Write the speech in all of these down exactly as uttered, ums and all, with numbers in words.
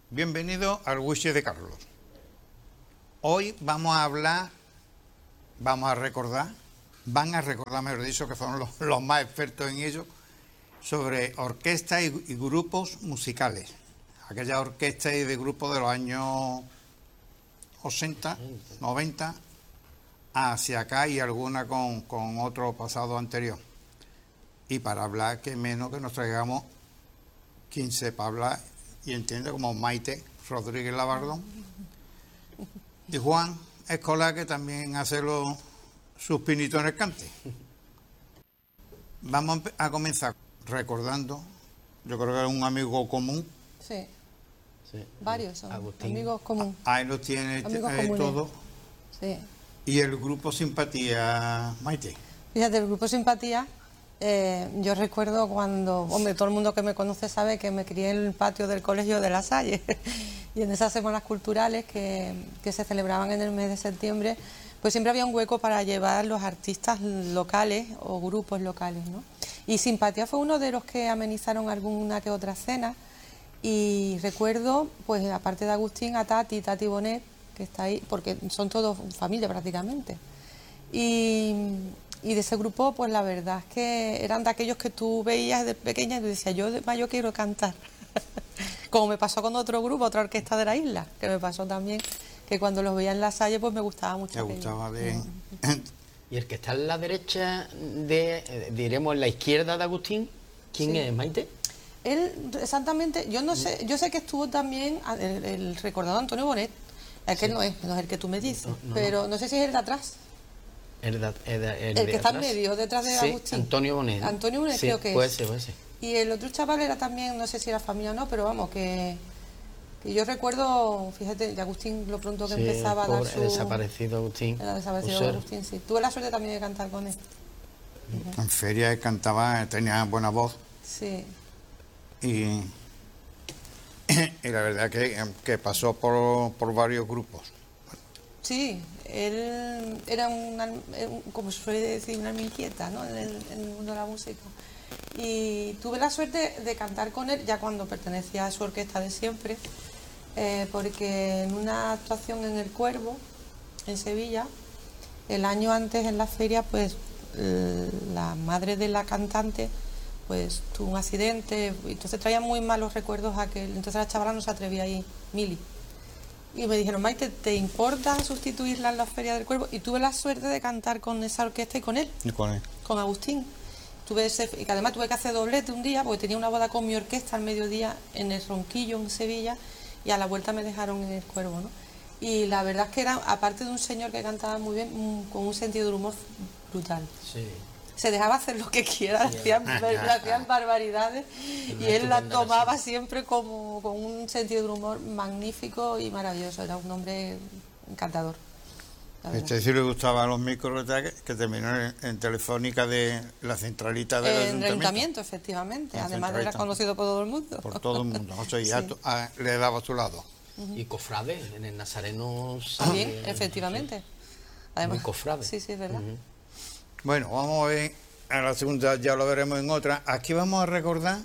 Bienvenido al Wiche de Carlos. Hoy vamos a hablar, vamos a recordar, van a recordar, mejor dicho, que fueron los, los más expertos en ello, sobre orquestas y, y grupos musicales. Aquellas orquestas y de grupos de los años ochenta, noventa, hacia acá y alguna con, con otro pasado anterior. Y para hablar, que menos que nos traigamos quien sepa hablar y entiende, como Maite Rodríguez Labardón y Juan Escolar, que también hace los, sus pinitos en el cante. Vamos a comenzar recordando, yo creo que es un amigo común. Sí, sí. Varios son Agustín. amigos comunes. Ahí los tiene eh, todos. Sí. Y el grupo Simpatía, Maite. Fíjate, el grupo Simpatía, eh, yo recuerdo cuando, hombre, todo el mundo que me conoce sabe que me crié en el patio del colegio de La Salle y en esas semanas culturales que, que se celebraban en el mes de septiembre, pues siempre había un hueco para llevar los artistas locales o grupos locales, ¿no? Y Simpatía fue uno de los que amenizaron alguna que otra cena, y recuerdo, pues aparte de Agustín, a Tati, Tati Bonet, que está ahí, porque son todos familia prácticamente. Y, y de ese grupo, pues la verdad es que eran de aquellos que tú veías de pequeña y tú decías, yo de mayo quiero cantar. Como me pasó con otro grupo, otra orquesta de la isla, que me pasó también, que cuando los veía en La Salle, pues me gustaba mucho. Me gustaba bien. Y el que está en la derecha, de, diremos en la izquierda de Agustín, ¿quién Sí. es, Maite? Él, exactamente, yo no sé, yo sé que estuvo también el, el recordado Antonio Bonet, el que sí. no es, no es el que tú me dices, no, no, pero no. no sé si es el de atrás. El, de, el, de, el, el de que está atrás. en medio, detrás de sí, Agustín. Antonio Bonet. Antonio Bonet, sí, creo que puede es. Ser, puede ser. Y el otro chaval era también, no sé si era familia o no, pero vamos, que, que yo recuerdo, fíjate, de Agustín lo pronto que sí, empezaba a dar su... El desaparecido Agustín. El desaparecido User. Agustín, sí. Tuve la suerte también de cantar con él. En uh-huh. feria cantaba, tenía buena voz. Sí. Y, y la verdad que, que pasó por, por varios grupos. Sí, él era una, como se suele decir, una alma inquieta, ¿no? en, el, en el mundo de la música. Y tuve la suerte de cantar con él ya cuando pertenecía a su orquesta de siempre, eh, porque en una actuación en El Cuervo, en Sevilla, el año antes en la feria, pues la madre de la cantante pues tuvo un accidente, y entonces traía muy malos recuerdos a aquel, entonces la chavala no se atrevía a ir, Mili. Y me dijeron, Maite, ¿te importa sustituirla en la Feria del Cuervo? Y tuve la suerte de cantar con esa orquesta y con él. ¿Y con él? Con Agustín. Tuve ese, y que además tuve que hacer doblete un día, porque tenía una boda con mi orquesta al mediodía en el Ronquillo, en Sevilla, y a la vuelta me dejaron en El Cuervo, ¿no? Y la verdad es que era, aparte de un señor que cantaba muy bien, un, con un sentido del humor brutal. Sí. Se dejaba hacer lo que quiera, sí. hacían, hacían barbaridades y él la tomaba relación. Siempre como con un sentido de humor magnífico y maravilloso. Era un hombre encantador. Este sí le gustaba a los micros que, que terminó en, en Telefónica de la centralita del en ayuntamiento. el ayuntamiento, efectivamente. La Además era conocido por todo el mundo. Por todo el mundo. O sea, ya sí. a, le daba a su lado. Uh-huh. Y cofrade, en el Nazareno. También, eh, efectivamente. Sí. Además, muy cofrade. Sí, sí, es verdad. Uh-huh. Bueno, vamos a ver, a la segunda ya lo veremos en otra. Aquí vamos a recordar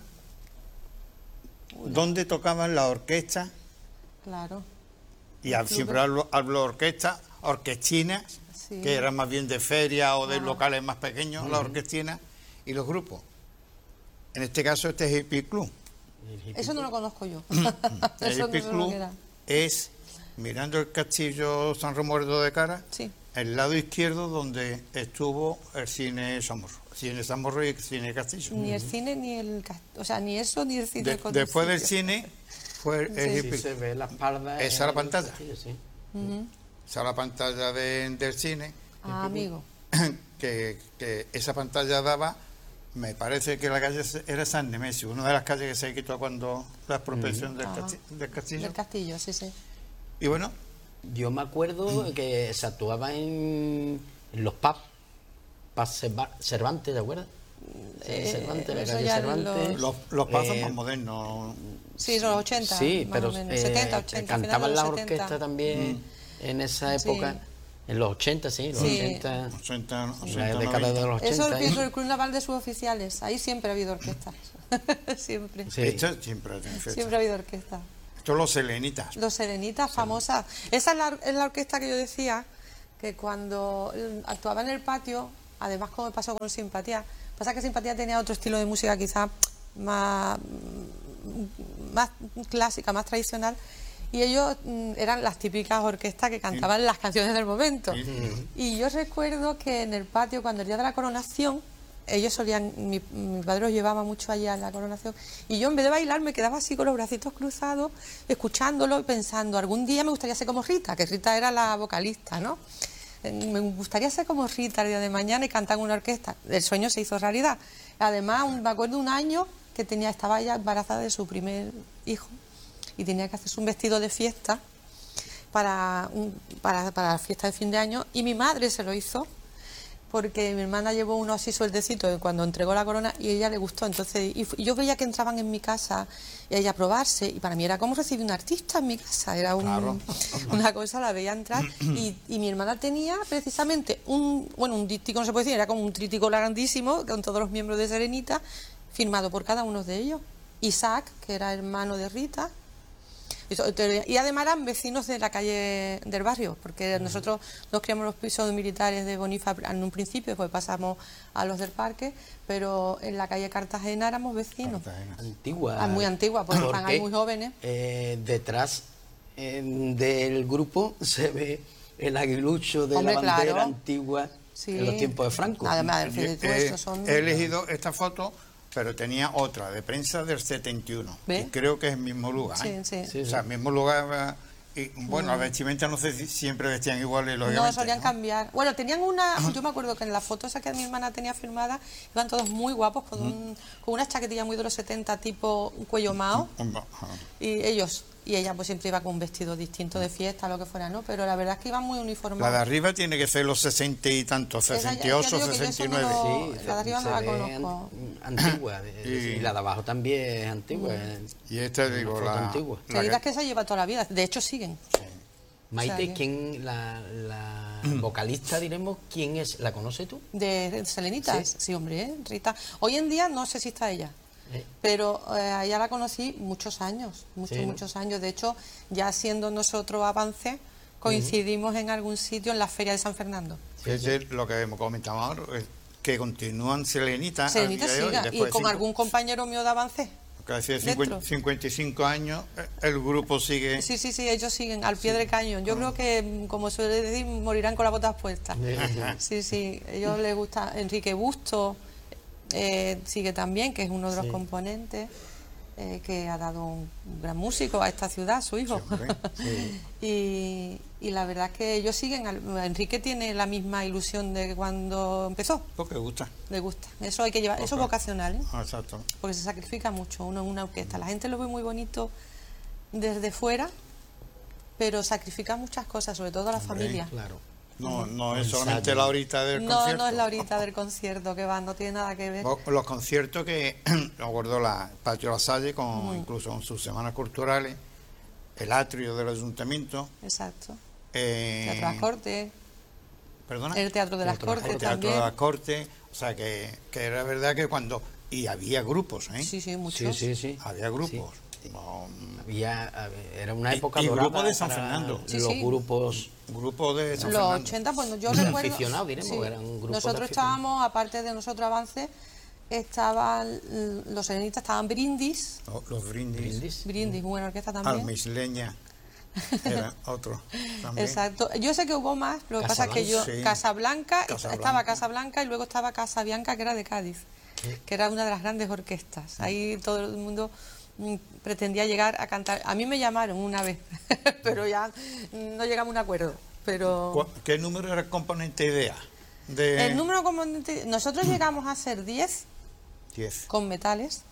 Uy. dónde tocaban las orquestas. Claro. Y al, siempre hablo, hablo orquestas, orquestinas, sí. que eran más bien de feria o de Ajá. locales más pequeños, uh-huh. las orquestinas, y los grupos. En este caso, este es el Hippie Club. ¿El Eso no lo conozco yo. El Hippie no Club es, mirando el castillo San Romualdo de cara, sí. el lado izquierdo donde estuvo el cine Somorro, cine Somorro y el cine Castillo. Ni el cine ni el, o sea, ni eso ni el cine. De, después del cine fue el, el sí, sí, se ve la espalda. Esa es la pantalla. Castillo, sí. Uh-huh. Esa es la pantalla de, del cine. Ah, amigo. Que, que esa pantalla daba, me parece que la calle era San Nemesio, una de las calles que se quitó cuando la expropiación uh-huh. del, casti del castillo. Del castillo, sí, sí. Y bueno. Yo me acuerdo mm. que se actuaba en, en los pubs, pubs Cervantes, ¿te acuerdas? Eh, Cervantes, la calle Cervantes. Los, los pubs son eh, más modernos. Sí, son los ochenta. Sí, más pero o menos. Eh, setenta, ochenta. Cantaban las orquestas también mm. en esa época. Sí. En los ochenta, sí, los sí. ochenta. ochenta, ochenta la década de los ochenta. Eso es el Club Naval de Suboficiales. Ahí siempre ha habido orquestas. siempre. Sí. Esto siempre, siempre ha habido orquestas. Todos los selenitas. Los Selenitas, famosas. Esa es la, es la orquesta que yo decía, que cuando eh, actuaba en el patio, además como me pasó con Simpatía, pasa que Simpatía tenía otro estilo de música quizás más, más clásica, más tradicional, y ellos mm, eran las típicas orquestas que cantaban sí. las canciones del momento. Sí, sí. Y yo recuerdo que en el patio, cuando el día de la coronación, ellos solían, mi, mi padre los llevaba mucho allá en la coronación, y yo en vez de bailar me quedaba así con los bracitos cruzados, escuchándolo y pensando, algún día me gustaría ser como Rita, que Rita era la vocalista, ¿no? Me gustaría ser como Rita el día de mañana y cantar en una orquesta. El sueño se hizo realidad. Además, un, me acuerdo un año que tenía, estaba ya embarazada de su primer hijo y tenía que hacerse un vestido de fiesta para, un, para, para la fiesta de fin de año, y mi madre se lo hizo porque mi hermana llevó uno así sueltecito cuando entregó la corona y a ella le gustó. Entonces, y, y yo veía que entraban en mi casa y ella a probarse, y para mí era como recibir un artista en mi casa, era un, claro. una cosa, la veía entrar, y, y mi hermana tenía precisamente un, bueno, un díptico, no se puede decir, era como un tríptico grandísimo con todos los miembros de Serenita, firmado por cada uno de ellos. Isaac, que era hermano de Rita, y además eran vecinos de la calle del barrio, porque nosotros nos criamos los pisos militares de Bonifa en un principio, después pasamos a los del parque, pero en la calle Cartagena éramos vecinos. Cartagena. Antigua. Ah, muy antigua, porque están ahí muy jóvenes. Eh, detrás eh, del grupo se ve el aguilucho de Hombre, la bandera claro. antigua sí. en los tiempos de Franco. Además, eh, eh, son... He elegido esta foto, pero tenía otra de prensa del setenta y uno, y creo que es el mismo lugar. Sí, sí. Sí, o sea, el mismo lugar. Y, bueno, mm. las vestimentas no sé si siempre vestían iguales, lógicamente. No, solían ¿no? cambiar. Bueno, tenían una. Yo me acuerdo que en la foto esa que mi hermana tenía firmada, iban todos muy guapos, con, mm. un, con una chaquetilla muy de los setenta, tipo cuello mao. Mm. Y ellos. Y ella pues siempre iba con un vestido distinto de fiesta, lo que fuera, ¿no? Pero la verdad es que iban muy uniformados. La de arriba tiene que ser los sesenta y tantos, sesenta y ocho, sesenta y nueve. Lo... Sí, la de arriba no la conozco. Antigua. y, y la de abajo también es antigua. Y esta, digo, la... antigua. La digas que se lleva toda la vida, de hecho siguen. Sí. Maite, o sea, ¿quién, la, la vocalista, diremos, quién es? ¿La conoces tú? ¿De Selenitas? Sí, sí hombre, ¿eh? Rita. Hoy en día no sé si está ella. Pero eh, ya la conocí muchos años, muchos, sí, ¿no? muchos años. De hecho, ya siendo nosotros Avance, coincidimos uh-huh. en algún sitio en la Feria de San Fernando. Sí, sí. Es lo que comentamos ahora, es que continúan Selenitas. Selenitas siga, y, y con cinco, algún compañero mío de Avance. Porque hace cincuenta y cinco años el grupo sigue... Sí, sí, sí, ellos siguen al pie sí. del cañón. Yo uh-huh. creo que, como suele decir, morirán con las botas puestas. Sí, sí, a ellos les gusta Enrique Busto... Eh, sigue también, que es uno de los sí. componentes eh, que ha dado un gran músico a esta ciudad, su hijo. Sí, sí. y, y la verdad es que ellos siguen. Enrique tiene la misma ilusión de cuando empezó. Porque le gusta. Le gusta. Eso hay que llevar, Porque, eso es vocacional, ¿eh? Exacto. Porque se sacrifica mucho uno en una orquesta. La gente lo ve muy bonito desde fuera, pero sacrifica muchas cosas, sobre todo a la Hombre, familia. Claro. No, no es solamente la horita del no, concierto. No, no es la horita del concierto que va, no tiene nada que ver. Los conciertos que, me acuerdo, la Patio La Salle, con, mm. incluso con sus semanas culturales, el atrio del ayuntamiento. Exacto. Eh, Teatro de las Cortes. ¿Perdona? El Teatro de las Cortes El Teatro también. de las Cortes, o sea, que, que era verdad que cuando... Y había grupos, ¿eh? Sí, sí, muchos. Sí, sí, sí. Había grupos. Sí. No, había, era una época y, y dorada grupos de San Fernando. Sí, los sí. grupos grupos de San los Fernando. ochenta, pues yo recuerdo aficionados, diremos, sí. eran grupos nosotros estábamos, aparte de nosotros Avance, estaban los Selenitas, estaban Brindis. Oh, los Brindis. Brindis, Brindis, buena orquesta también. Almisleña. Era otro también. Exacto. Yo sé que hubo más, lo que pasa es que yo, sí. Casablanca, Casablanca, estaba Casablanca y luego estaba Casabianca, que era de Cádiz, ¿sí? que era una de las grandes orquestas. Ahí todo el mundo pretendía llegar a cantar. A mí me llamaron una vez, pero ya no llegamos a un acuerdo. Pero ¿qué número era el componente idea? De... El número componente... Nosotros llegamos a ser diez con metales,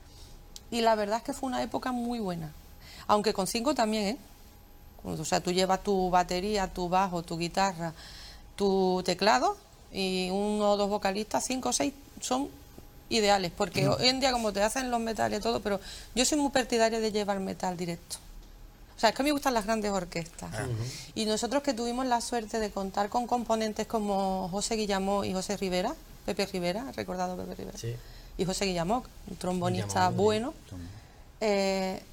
y la verdad es que fue una época muy buena. Aunque con cinco también, ¿eh? O sea, tú llevas tu batería, tu bajo, tu guitarra, tu teclado y uno o dos vocalistas, cinco o seis son ideales, porque mm. hoy en día como te hacen los metales y todo, pero yo soy muy partidaria de llevar metal directo. O sea, es que a mí me gustan las grandes orquestas. Uh-huh. Y nosotros que tuvimos la suerte de contar con componentes como José Guillamó y José Rivera, Pepe Rivera, recordado Pepe Rivera, sí. y José Guillamó, un trombonista Guillamó, bueno, eh,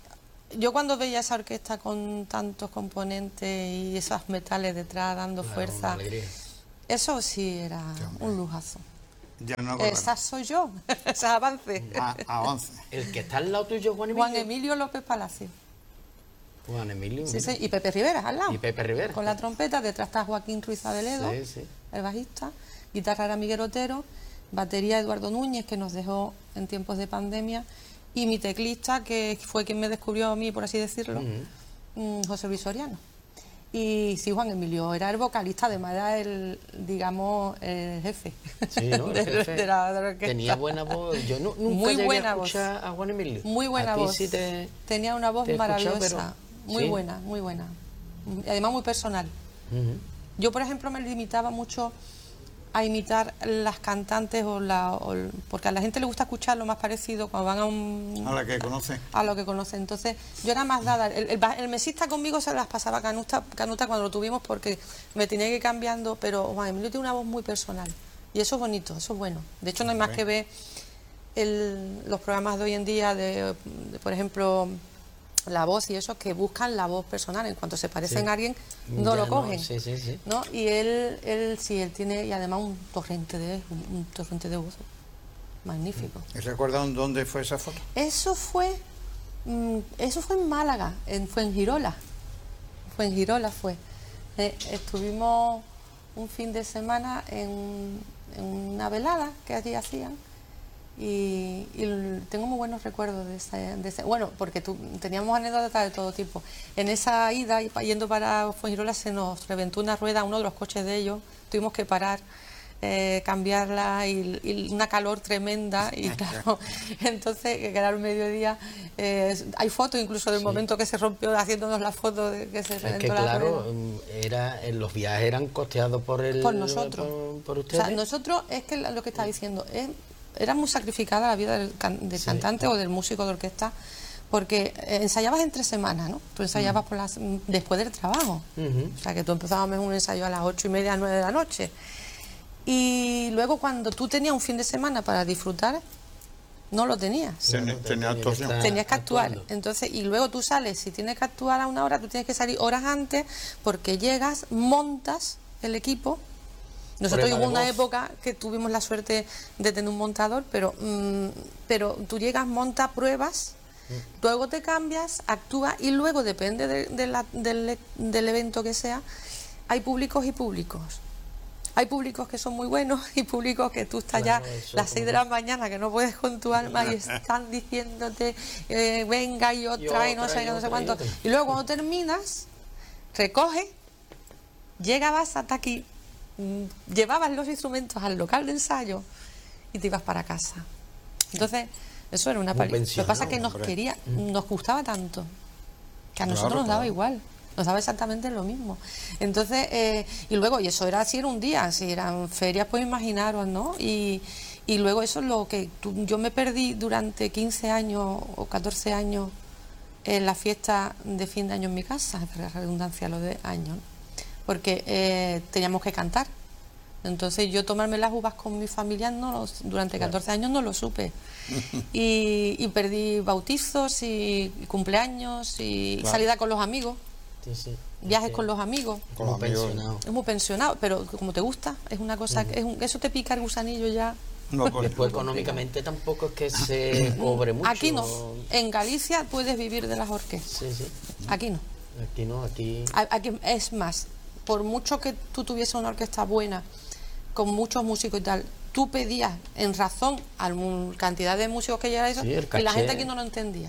yo cuando veía esa orquesta con tantos componentes y esos metales detrás dando claro, fuerza, eso sí era sí, un lujazo. Ya no esa soy yo, ese avance. A, avance. El que está al lado tuyo, Juan Emilio. Juan Emilio López Palacio. Juan Emilio. Sí, sí, y Pepe Rivera al lado. Y Pepe Rivera. Con la trompeta, detrás está Joaquín Ruiz Abeledo, sí, sí. el bajista, guitarra era Miguel Otero, batería Eduardo Núñez, que nos dejó en tiempos de pandemia, y mi teclista, que fue quien me descubrió a mí, por así decirlo, uh-huh. José Luis Soriano. Y sí, Juan Emilio era el vocalista, además era el, digamos, el jefe, sí, ¿no? de, el jefe. De la, de la orquesta. Tenía buena voz, yo no, nunca muy llegué buena a escuchar voz. a Juan Emilio. Muy buena a voz, sí te, tenía una voz maravillosa, pero, muy ¿sí? buena, muy buena, y además muy personal. Uh-huh. Yo, por ejemplo, me limitaba mucho a imitar las cantantes o la o, porque a la gente le gusta escuchar lo más parecido cuando van a un a la que conoce a lo que conoce. Entonces yo era más dada, el, el, el mesista conmigo se las pasaba canuta, canuta cuando lo tuvimos porque me tenía que ir cambiando, pero Juan Emilio tiene una voz muy personal y eso es bonito, eso es bueno. De hecho no hay más que ver el, los programas de hoy en día de, de por ejemplo La Voz y eso, que buscan la voz personal, en cuanto se parecen sí. a alguien no ya lo cogen, no, sí, sí, sí. ¿no? Y él, él sí, él tiene, y además un torrente de un, un torrente de voz magnífico. ¿Y recuerdan dónde fue esa foto? Eso fue, mm, eso fue en Málaga, en, fue en Girola, fue en Girola fue. Eh, estuvimos un fin de semana en, en una velada que allí hacían. Y, y tengo muy buenos recuerdos de ese, de ese bueno, porque tu, teníamos anécdotas de todo tipo. En esa ida, yendo para Fuengirola, se nos reventó una rueda a uno de los coches de ellos, tuvimos que parar, eh, cambiarla y, y una calor tremenda y claro, entonces que era el mediodía, eh, hay fotos incluso del sí. momento que se rompió, haciéndonos la foto de que se reventó es que, la claro, rueda. Era, los viajes eran costeados por el por nosotros, por, por ustedes. O sea, nosotros, es que lo que estaba diciendo es era muy sacrificada la vida del, can, del sí. cantante o del músico de orquesta, porque ensayabas entre semanas, ¿no? Tú ensayabas uh-huh. por las, después del trabajo, uh-huh. o sea que tú empezabas un ensayo a las ocho y media, nueve de la noche, y luego cuando tú tenías un fin de semana para disfrutar, no lo tenías. Ten, tenía actuación. Tenías que actuar, actuando. Entonces, y luego tú sales, si tienes que actuar a una hora, tú tienes que salir horas antes, porque llegas, montas el equipo. Nosotros hubo una época que tuvimos la suerte de tener un montador, pero, mmm, pero tú llegas, montas pruebas, mm. luego te cambias, actúas y luego, depende de, de la, del, del evento que sea, hay públicos y públicos. Hay públicos que son muy buenos y públicos que tú estás claro, ya las seis de la mañana que no puedes con tu alma y están diciéndote eh, venga y otra y, otra, y no sé, y no sé cuánto. Y, y luego cuando terminas, recoges, llegabas hasta aquí, llevabas los instrumentos al local de ensayo y te ibas para casa. Entonces eso era una paliza. Lo que pasa es que nos hombre. quería nos gustaba tanto que a nosotros claro, nos daba claro. igual, nos daba exactamente lo mismo. Entonces eh, y luego, y eso era si era un día, si eran ferias, pues imaginaros, ¿no? Y, y luego eso es lo que tú, yo me perdí durante quince años o catorce años en la fiesta de fin de año en mi casa, la redundancia lo de años, ¿no? Porque eh, teníamos que cantar. Entonces yo tomarme las uvas con mi familia no los, durante catorce años no lo supe. Y, y perdí bautizos y, y cumpleaños y claro. salida con los amigos. Sí, sí. Viajes sí. con los amigos. Con los pensionado. Es muy pensionado, pero como te gusta, es una cosa, uh-huh. es un, eso te pica el gusanillo ya. No, pues, después económicamente tampoco es que se cobre mucho. Aquí no. En Galicia puedes vivir de las orquestas. Sí, sí. Aquí no. Aquí no, aquí... Aquí es más, por mucho que tú tuvieses una orquesta buena, con muchos músicos y tal, tú pedías en razón a la cantidad de músicos que llegara eso, sí, y la gente aquí no lo entendía.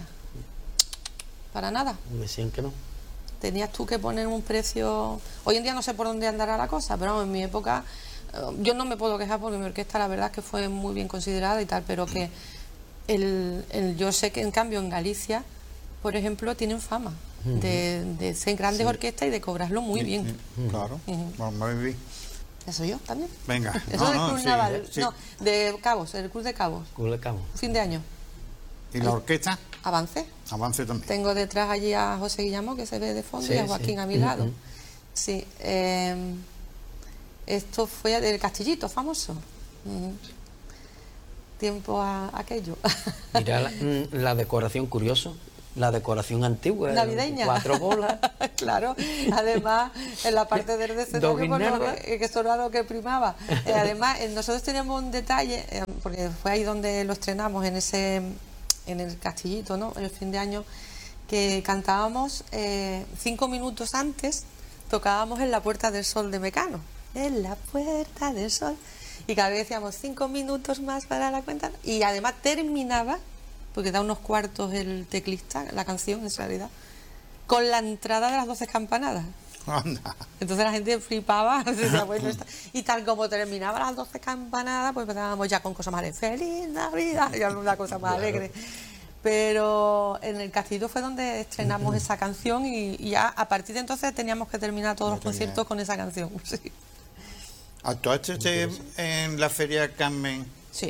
Para nada. Me decían que no. Tenías tú que poner un precio... Hoy en día no sé por dónde andará la cosa, pero en mi época yo no me puedo quejar porque mi orquesta la verdad es que fue muy bien considerada y tal, pero que el, el, yo sé que en cambio en Galicia, por ejemplo, tienen fama uh-huh. de, de ser grandes sí. orquestas y de cobrarlo muy sí, bien. Sí, claro, uh-huh. vamos a vivir. Eso yo también. Venga. Eso no, del no, Cruz sí, Naval, sí. no, de Cabos, el Cruz de Cabos. Cruz de Cabos. Fin de año. ¿Y la orquesta? Avance. Avance también. Tengo detrás allí a José Guillamón, que se ve de fondo, sí, y a Joaquín sí. a mi lado. Uh-huh. Sí. Eh, esto fue del Castillito, famoso. Uh-huh. Tiempo a, a aquello. Mira la, la decoración, curioso. la decoración antigua. Navideña. Cuatro bolas. Claro, además en la parte del escenario, con lo que, que eso era lo que primaba. Eh, además, eh, nosotros teníamos un detalle, eh, porque fue ahí donde lo estrenamos, en ese en el Castillito, ¿no? El fin de año, que cantábamos eh, cinco minutos antes, tocábamos en la Puerta del Sol de Mecano. En la Puerta del Sol. Y cada vez decíamos cinco minutos más para la cuenta. Y además terminaba, porque da unos cuartos el teclista, la canción en realidad, con la entrada de las doce campanadas. Anda. Entonces la gente flipaba. Decía, bueno, está... Y tal como terminaba las doce campanadas, pues empezábamos ya con cosas más alegres. ¡Feliz Navidad! Y alguna cosa más alegre. Pero en el Castillo fue donde estrenamos esa canción y, y ya a partir de entonces teníamos que terminar todos los conciertos con esa canción. Sí. ¿Actuaste en la Feria Carmen? Sí.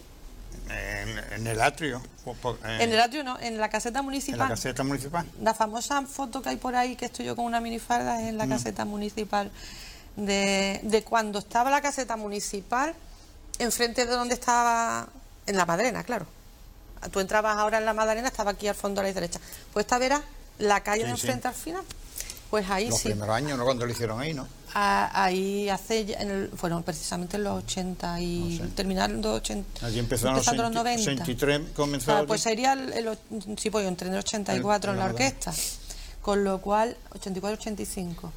En, en el atrio. En, en el atrio no, en la caseta municipal. En la caseta municipal. La famosa foto que hay por ahí, que estoy yo con una minifalda, es en la mm. caseta municipal. De, de cuando estaba la caseta municipal, enfrente de donde estaba, en la Madalena, claro. Tú entrabas ahora en la Madalena, estaba aquí al fondo a la derecha. Pues esta verás la calle sí, de enfrente sí. al final. Pues ahí los sí. Los primeros años, ¿no? Cuando lo hicieron ahí, ¿no? Ahí hace, en el, fueron precisamente en los ochenta y no sé. Terminando ochenta. Allí empezaron los, los noventa. ochenta y tres comenzaron. Ah, pues sería el, el, sí, pues yo entré en el ochenta y cuatro el, en la orquesta, con lo cual ochenta y cuatro ochenta y cinco.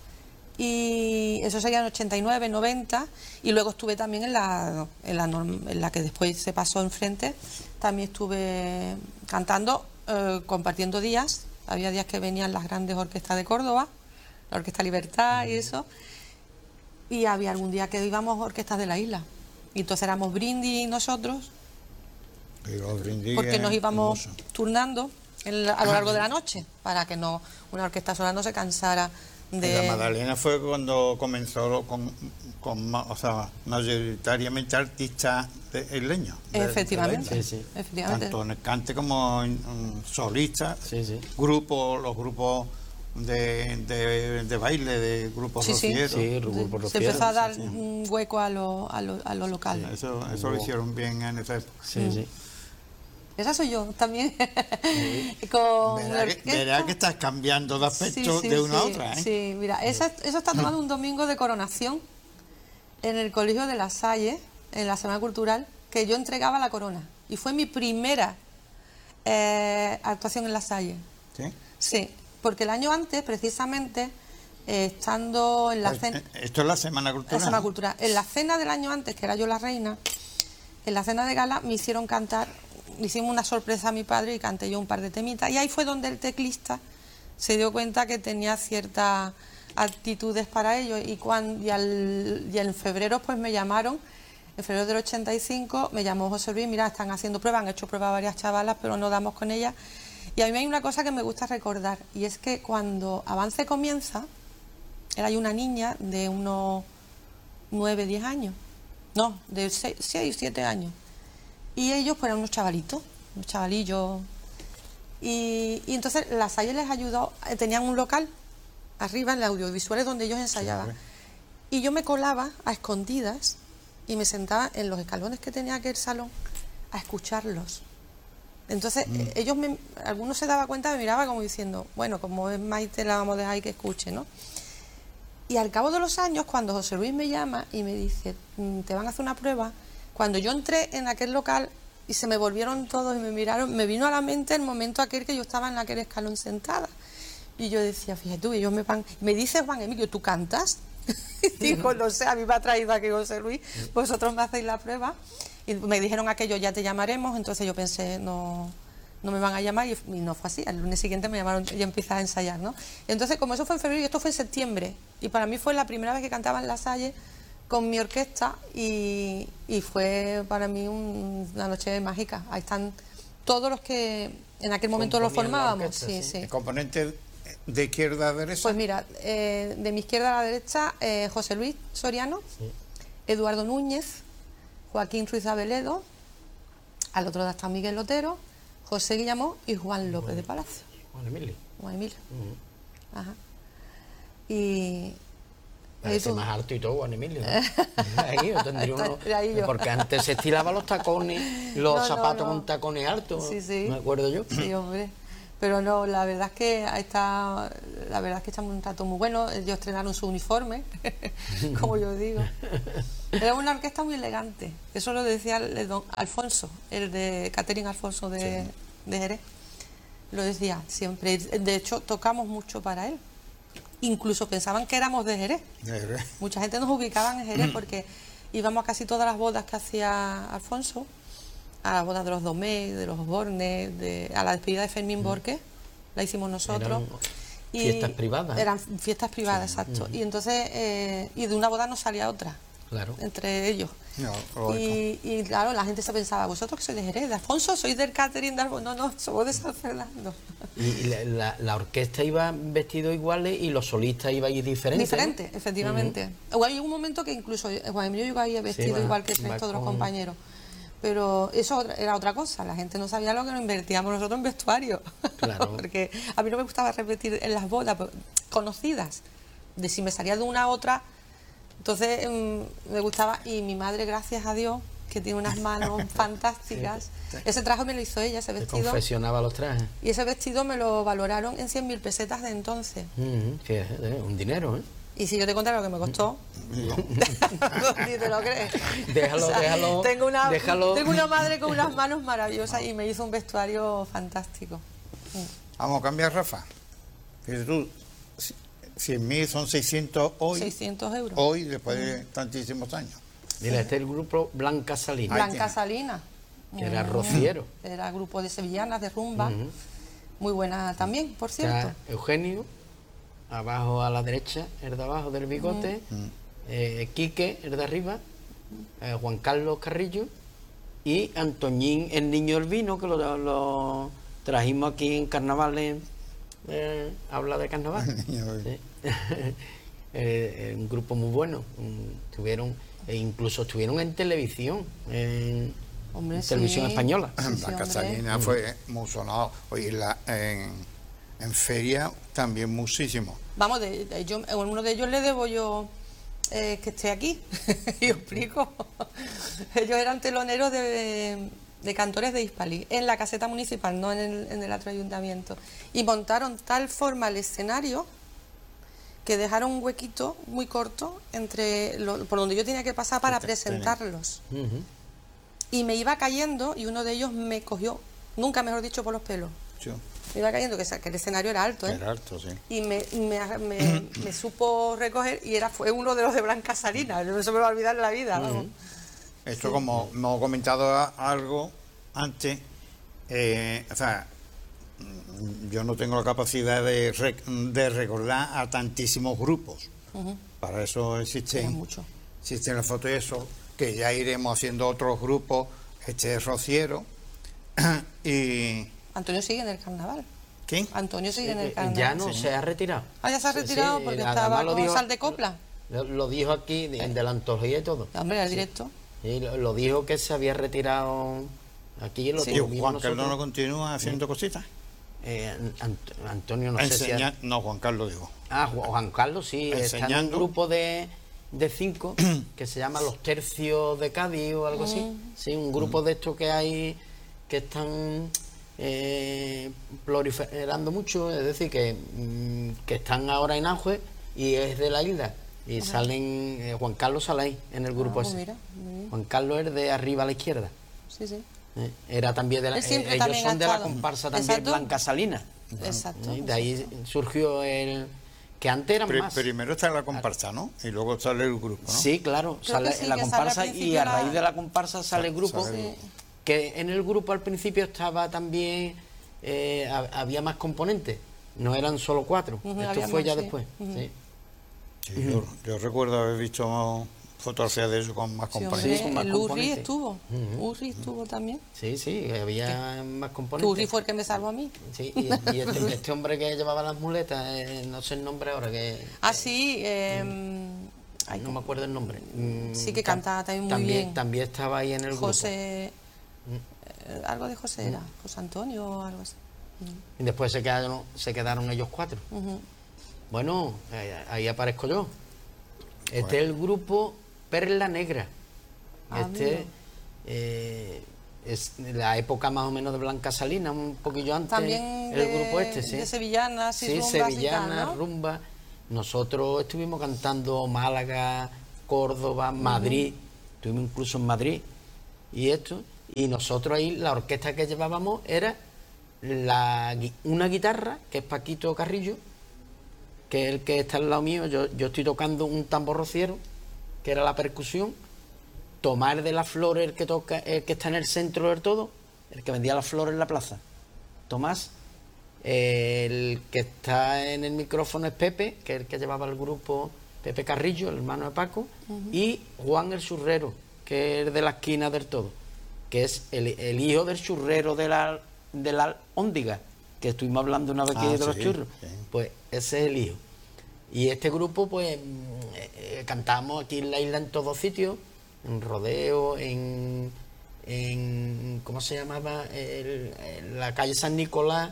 Y eso sería en ochenta y nueve, noventa, y luego estuve también en la, en la, en la que después se pasó enfrente, también estuve cantando, eh, compartiendo días. Había días que venían las grandes orquestas de Córdoba, la Orquesta Libertad y eso, y había algún día que íbamos orquestas de la isla, y entonces éramos brindis nosotros, brindis porque nos íbamos hermoso. turnando en, a lo largo de la noche, para que no una orquesta sola no se cansara de... La Madalena fue cuando comenzó con, con o sea, mayoritariamente artistas isleños. Efectivamente, de, de sí, sí. Efectivamente. Tanto en el cante como en, en solistas, sí, sí. grupos, los grupos de, de, de baile, de grupos sí, rocieros. Sí, sí, grupo sí. Se empezó a dar sí, sí. un hueco a lo, a lo, a lo local. Sí, eso eso oh. lo hicieron bien en esa época. Sí, mm. sí. Esa soy yo también. Sí. Con verá, que, verá que estás cambiando de aspecto sí, sí, de una sí, a otra. ¿eh? Sí, mira, esa, eso está tomando un domingo de coronación en el Colegio de La Salle, en la Semana Cultural, que yo entregaba la corona. Y fue mi primera eh, actuación en La Salle. ¿Sí? Sí, porque el año antes, precisamente, eh, estando en la pues, cena... Esto es la Semana Cultural. La Semana Cultural. En la cena del año antes, que era yo la reina, en la cena de gala me hicieron cantar... Hicimos una sorpresa a mi padre y canté yo un par de temitas. Y ahí fue donde el teclista se dio cuenta que tenía ciertas actitudes para ello. Y, cuando, y, al, y en febrero pues me llamaron, en febrero del ochenta y cinco, me llamó José Luis, mira, están haciendo pruebas, han hecho pruebas varias chavalas, pero no damos con ellas. Y a mí hay una cosa que me gusta recordar, y es que cuando Avance comienza, era una niña de unos nueve, diez años, no, de seis, siete años. Y ellos pues eran unos chavalitos, unos chavalillos. Y, y entonces La Salle les ayudó, tenían un local arriba en los audiovisuales donde ellos ensayaban. Sí, y yo me colaba a escondidas y me sentaba en los escalones que tenía aquel salón a escucharlos. Entonces mm. ellos, me, algunos se daba cuenta, me miraba como diciendo, bueno, como es Maite, la vamos a dejar que escuche, ¿no? Y al cabo de los años, cuando José Luis me llama y me dice, te van a hacer una prueba, cuando yo entré en aquel local y se me volvieron todos y me miraron, me vino a la mente el momento aquel que yo estaba en aquel escalón sentada. Y yo decía, fíjate tú, ellos me van... Me dice Juan Emilio, ¿tú cantas? Y digo, no sé, a mí me ha traído aquí José Luis, vosotros me hacéis la prueba. Y me dijeron aquello, ya te llamaremos, entonces yo pensé, no, no me van a llamar, y, y no fue así. El lunes siguiente me llamaron y empecé a ensayar, ¿no? Entonces, como eso fue en febrero y esto fue en septiembre, y para mí fue la primera vez que cantaba en La Salle con mi orquesta, y, y fue para mí un, una noche mágica. Ahí están todos los que en aquel momento lo formábamos. Orquesta, sí, sí. ¿El componente de izquierda a derecha? Pues mira, eh, de mi izquierda a la derecha, eh, José Luis Soriano, sí. Eduardo Núñez, Joaquín Ruiz Abeledo, al otro lado está Miguel Lotero, José Guillamón y Juan López de Palacio. Juan Emilio. Juan Emilio. Uh-huh. Ajá. Y... Parece más alto y todo, Juan Emilio, ¿no? Ahí yo tendría uno, yo. Porque antes se estilaba los tacones, los no, zapatos no, no. con tacones altos, sí, sí. me acuerdo yo. Sí, hombre. Pero no, la verdad es que está, la verdad es que estamos en un trato muy bueno. Ellos estrenaron su uniforme, como yo digo. Era una orquesta muy elegante. Eso lo decía el don Alfonso, el de Catherine Alfonso de, sí. de Jerez. Lo decía siempre. De hecho, tocamos mucho para él. Incluso pensaban que éramos de Jerez. De Jerez. Mucha gente nos ubicaba en Jerez porque íbamos a casi todas las bodas que hacía Alfonso. A la boda de los Domé, de los Bornes, de, a la despedida de Fermín Borges, la hicimos nosotros. Eran y fiestas privadas. Eran fiestas privadas, sí. exacto. Uh-huh. Y entonces, eh, y de una boda nos salía otra, claro. entre ellos. No, y, y claro, la gente se pensaba, vosotros que sois de Jerez, de Alfonso, sois del catering de Alfonso. No, no, somos de San Fernando. Y la, la, la orquesta iba vestido iguales y los solistas iban diferentes. Diferentes, ¿no? Efectivamente. Uh-huh. Hay un momento que incluso Juan Emilio iba ahí vestido sí, va, igual que el resto de los compañeros. Pero eso era otra cosa, la gente no sabía lo que nos invertíamos nosotros en vestuario. Claro. Porque a mí no me gustaba repetir en las bodas conocidas, de si me salía de una a otra, entonces mmm, me gustaba. Y mi madre, gracias a Dios, que tiene unas manos fantásticas, sí. ese traje me lo hizo ella, ese vestido. Te confeccionaba los trajes. Y ese vestido me lo valoraron en cien mil pesetas de entonces. Mm, fíjate, un dinero, ¿eh? Y si yo te contara lo que me costó, no. Ni te lo crees. Déjalo, o sea, déjalo, tengo una, déjalo. Tengo una madre con unas manos maravillosas y me hizo un vestuario fantástico. Vamos a cambiar, Rafa. Fíjate tú, cien mil son seiscientos hoy. seiscientos euros. Hoy, después de tantísimos años. Mira, este es el grupo Blanca Salina. Blanca Salina. Que era rociero. Era grupo de sevillanas, de rumba. Uh-huh. Muy buena también, por cierto. Está Eugenio. Abajo a la derecha, el de abajo del bigote, mm. eh, Quique, el de arriba, eh, Juan Carlos Carrillo y Antoñín, el niño del vino, que lo, lo trajimos aquí en carnavales, eh, habla de carnaval. Sí. eh, un grupo muy bueno, tuvieron, e incluso estuvieron en televisión, en, hombre, en sí. televisión española. Sí, la Catalina fue muy sonado. Oye, la, en, en feria también muchísimo. Vamos, de, de, yo, a uno de ellos le debo yo eh, que esté aquí. Y os explico. Ellos eran teloneros de, de cantores de Hispalí, en la caseta municipal, no en el, en el otro ayuntamiento. Y montaron tal forma el escenario que dejaron un huequito muy corto entre lo, por donde yo tenía que pasar para presentarlos. Uh-huh. Y me iba cayendo y uno de ellos me cogió, nunca mejor dicho, por los pelos. Sí. Me iba cayendo, que, que el escenario era alto, ¿eh? Era alto, sí. Y me, me, me, me supo recoger y era fue uno de los de Blanca Salina. No se me va a olvidar en la vida. Uh-huh. Esto, sí. Como hemos comentado algo antes, eh, o sea, yo no tengo la capacidad de, rec de recordar a tantísimos grupos. Uh-huh. Para eso existen, mucho. existen las fotos y eso, que ya iremos haciendo otros grupos, este es rociero. Y Antonio sigue en el carnaval. ¿Quién? Antonio sigue en el carnaval. Ya no, sí. Se ha retirado. Ah, ya se ha retirado sí, porque estaba con dijo, sal de copla. Lo, lo dijo aquí, de, de la antología y todo. Hombre, al directo. Sí, lo, lo dijo que se había retirado aquí. Lo sí. ¿Y Juan Carlos no continúa haciendo sí. cositas? Eh, Ant Antonio no Enseña, sé si... Ha... No, Juan Carlos digo. Ah, Juan Carlos sí. Enseñando. Está en un grupo de, de cinco que se llama Los Tercios de Cádiz o algo mm. así. Sí, un grupo mm. de estos que hay que están... Eh, proliferando mucho, es decir, que, mm, que están ahora en auge y es de la isla. Y ajá. Salen, eh, Juan Carlos sale ahí en el grupo ah, ese. Mira, Juan Carlos es de arriba a la izquierda. Sí, sí. Eh, era también de la, eh, ellos son de la comparsa también Blanca Salina. Exacto. Eh, de ahí surgió el que antes eran Pr más. Primero está la comparsa, ¿no? Y luego sale el grupo, ¿no? Sí, claro, sale sí, la comparsa y a raíz de la comparsa sale el grupo. Sale el... Sí. Que en el grupo al principio estaba también, eh, había más componentes, no eran solo cuatro, uh-huh, esto fue más, ya sí. después. Uh-huh. Sí. Sí, uh-huh. yo, yo recuerdo haber visto fotografías de eso con más sí, componentes. Hombre, el Urri estuvo, uh-huh. Urri estuvo también. Sí, sí, había ¿Qué? más componentes. Urri fue el que me salvó a mí. Sí, y, y este, este hombre que llevaba las muletas, eh, no sé el nombre ahora. que Ah, sí, eh, Ay, no me acuerdo el nombre. Sí, que cantaba también muy también, bien. También estaba ahí en el José... grupo. Eh, algo de José era, uh-huh. José Antonio o algo así. Uh-huh. Y después se quedaron, se quedaron ellos cuatro. Uh-huh. Bueno, eh, ahí aparezco yo. Este bueno. es el grupo Perla Negra. Ah, este, eh, es la época más o menos de Blanca Salina, un poquillo antes. También el de, grupo este, sí. de sevillanas y sí, rumbas sevillana, y tal, ¿no? rumba. Nosotros estuvimos cantando Málaga, Córdoba, Madrid, estuvimos incluso en Madrid y esto, y nosotros ahí la orquesta que llevábamos era la, una guitarra, que es Paquito Carrillo, que es el que está al lado mío. Yo, yo estoy tocando un tambor rociero, que era la percusión. Tomás de las Flores, el que toca, el que está en el centro del todo, el que vendía las flores en la plaza. Tomás. El que está en el micrófono es Pepe, que es el que llevaba el grupo, Pepe Carrillo, el hermano de Paco, uh-huh. y Juan el Churrero, que es de la esquina del todo, que es el, el hijo del churrero de la, de la Hóndiga, que estuvimos hablando una vez aquí ah, de sí, los churros. Sí. Pues ese es el hijo. Y este grupo, pues, eh, cantamos aquí en la isla en todos sitios, en Rodeo, en, en ¿cómo se llamaba? El, en la calle San Nicolás.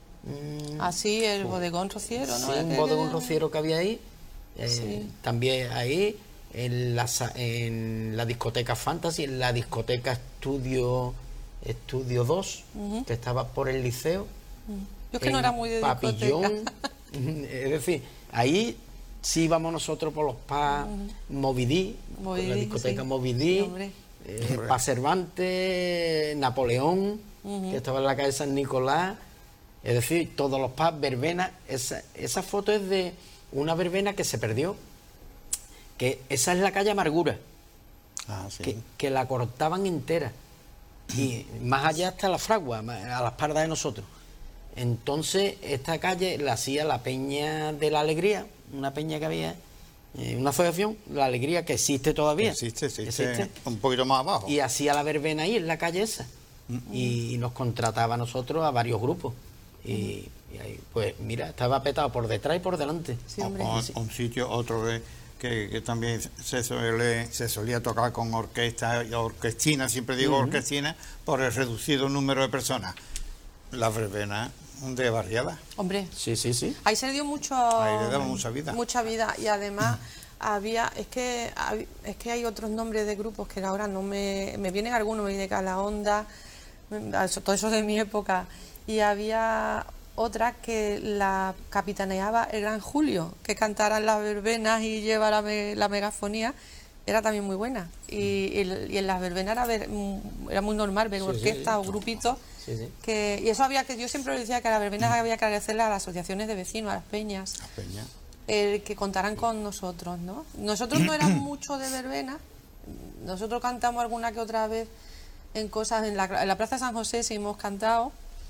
Así, ah, el bodegón rociero, ¿no? Sí, un bodegón rociero que había ahí. Eh, sí. También ahí, en la, en la discoteca Fantasy, en la discoteca Estudio Estudio dos, uh-huh. que estaba por el liceo. Uh-huh. Yo es que no era muy de Papillón. Es decir, ahí sí íbamos nosotros por los pubs, uh-huh. Movidí, Movidí, la discoteca sí. Movidí, sí, eh, Pa Cervantes, Napoleón, uh-huh. que estaba en la calle San Nicolás. Es decir, todos los pubs, verbenas. Esa, esa foto es de una verbena que se perdió, que esa es la calle Amargura, ah, sí. que, que la cortaban entera, y más allá hasta la Fragua, a la espalda de nosotros. Entonces, esta calle la hacía la Peña de la Alegría, una peña que había, eh, una asociación, la Alegría, que existe todavía. Existe, existe, existe. Un poquito más abajo. Y hacía la verbena ahí, en la calle esa. Mm. Y, y nos contrataba a nosotros a varios grupos. Y, y ahí, pues mira, estaba petado por detrás y por delante. Sí, un, un sitio, otro de, que, que también se, suele, se solía tocar con orquesta, orquestina, siempre digo uh-huh. orquestina, por el reducido número de personas. La verbena de barriada. Hombre, sí, sí, sí. Ahí se le dio mucho, ahí le daba mucha vida. Mucha vida, y además había, es que es que hay otros nombres de grupos que ahora no me, me vienen algunos, me viene Calaonda, todo eso de mi época. Y había otra que la capitaneaba el gran Julio, que cantaran las verbenas y llevara me, la megafonía, era también muy buena. Y, y, y en las verbenas era, ver, era muy normal ver sí, orquestas sí, sí. o grupitos. Sí, sí. Que, y eso había que, yo siempre decía que a las verbenas mm. había que agradecerle a las asociaciones de vecinos, a las peñas, las peñas. El que contaran con nosotros, ¿no? Nosotros no éramos mucho de verbenas, nosotros cantamos alguna que otra vez en cosas, en la, en la Plaza de San José sí hemos cantado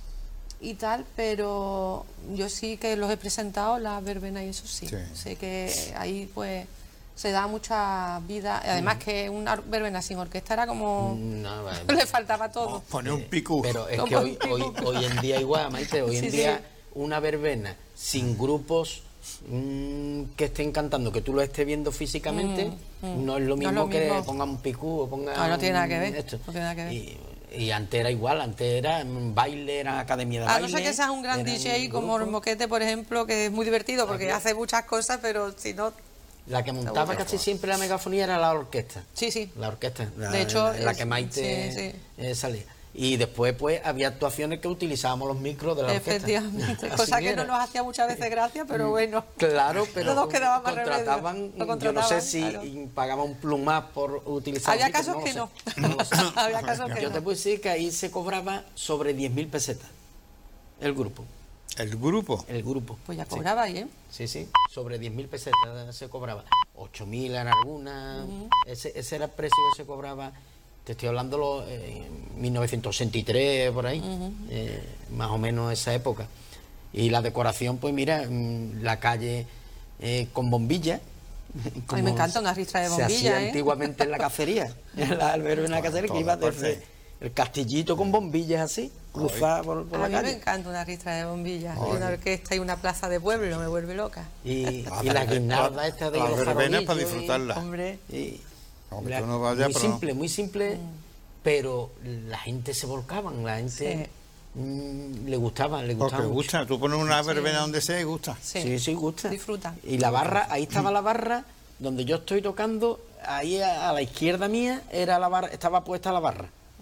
y tal, pero yo sí que los he presentado, las verbenas y eso sí. sí. Sé que ahí pues se da mucha vida, además mm. que una verbena sin orquesta era como no, vale. le faltaba todo. Poner un picú. Pero es que hoy, hoy, hoy en día igual, Maite, hoy en sí, día sí. una verbena sin grupos mmm, que estén cantando, que tú lo estés viendo físicamente, mm, mm. no es lo mismo, no es lo que mismo. pongan un picú o pongan no, no tiene nada que ver, esto. No tiene nada que ver. Y, Y antes era igual, antes era baile, era academia de baile. A no ser que seas un gran D J como el Moquete, por ejemplo, que es muy divertido porque Aquí. hace muchas cosas, pero si no... La que montaba casi siempre la megafonía era la orquesta. Sí, sí. La orquesta. La, de hecho, la, la que Maite sí, sí. Eh, salía. Y después, pues, había actuaciones que utilizábamos los micros de la orquesta. Efectivamente. Cosa que no nos hacía muchas veces gracia, pero bueno. Claro, pero no nos quedaba más contrataban, contrataban, yo no sé si claro. pagaban un plus más por utilizar Había el micro, casos no que no. no. no sé. Había casos que yo no. te puedo decir que ahí se cobraba sobre diez mil pesetas el grupo. ¿El grupo? El grupo. Pues ya cobraba ahí, ¿eh? Sí, sí, sobre diez mil pesetas se cobraba. ocho mil en algunas. Uh-huh. ese, ese era el precio que se cobraba. Te estoy hablando en eh, mil novecientos sesenta y tres, por ahí. Uh-huh. eh, más o menos esa época. Y la decoración, pues mira, la calle eh, con bombillas. A mí me encanta una ristra de bombillas, se hacía ¿eh? antiguamente en la cacería. En la albero en la cacería, que iba desde el castillito con bombillas así, cruzada por, por la calle. A mí me encanta una ristra de bombillas, y una orquesta y una plaza de pueblo, me vuelve loca. Y, y la guirnalda esta de los verbenas para disfrutarla. Y, hombre, y, hombre, la, no vaya, muy pero simple, muy simple, mm. pero la gente se volcaban, la gente... Sí. Mm, le gustaba, le gustaba. Porque mucho. gusta, tú pones una verbena sí. donde sea y gusta. Sí, sí, sí gusta. Disfruta. Y la barra, ahí estaba la barra donde yo estoy tocando, ahí a, a la izquierda mía era la barra, estaba puesta la barra.